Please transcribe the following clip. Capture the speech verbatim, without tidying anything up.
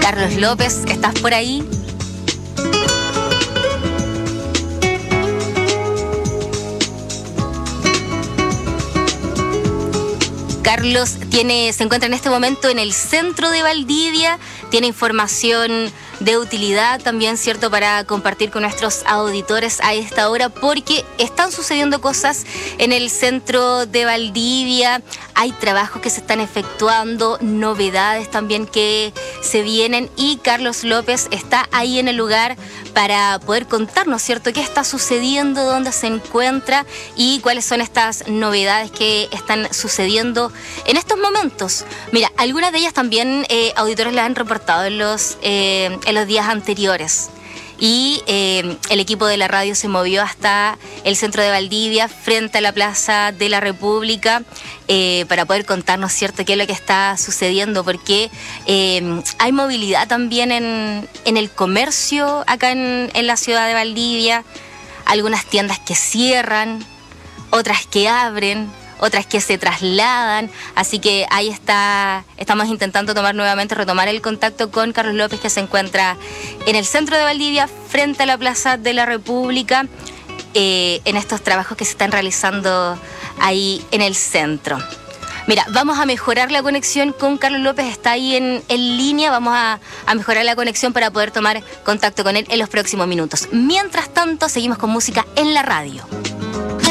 Carlos López, ¿estás por ahí? Carlos tiene, se encuentra en este momento en el centro de Valdivia, tiene información de utilidad también, ¿cierto?, para compartir con nuestros auditores a esta hora, porque están sucediendo cosas en el centro de Valdivia, hay trabajos que se están efectuando, novedades también que se vienen, y Carlos López está ahí en el lugar para poder contarnos, ¿cierto?, qué está sucediendo, dónde se encuentra y cuáles son estas novedades que están sucediendo en estos momentos. Mira, algunas de ellas también eh, auditores las han reportado en los, eh, en los días anteriores. Y eh, el equipo de la radio se movió hasta el centro de Valdivia, frente a la Plaza de la República, eh, para poder contarnos, ¿cierto?, qué es lo que está sucediendo, porque eh, hay movilidad también en, en el comercio acá en, en la ciudad de Valdivia, algunas tiendas que cierran, otras que abren, otras que se trasladan, así que ahí está, estamos intentando tomar nuevamente, retomar el contacto con Carlos López, que se encuentra en el centro de Valdivia, frente a la Plaza de la República, eh, en estos trabajos que se están realizando ahí en el centro. Mira, vamos a mejorar la conexión con Carlos López, está ahí en, en línea, vamos a, a mejorar la conexión para poder tomar contacto con él en los próximos minutos. Mientras tanto, seguimos con música en la radio.